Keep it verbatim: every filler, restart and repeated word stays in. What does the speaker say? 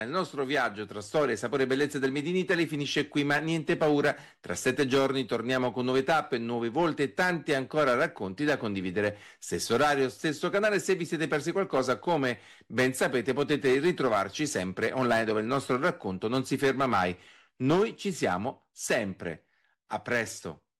Il nostro viaggio tra storie, sapore e bellezze del Made in Italy finisce qui, ma niente paura. Tra sette giorni torniamo con nuove tappe, nuovi volti e tanti ancora racconti da condividere. Stesso orario, stesso canale. Se vi siete persi qualcosa, come ben sapete, potete ritrovarci sempre online, dove il nostro racconto non si ferma mai. Noi ci siamo sempre. A presto.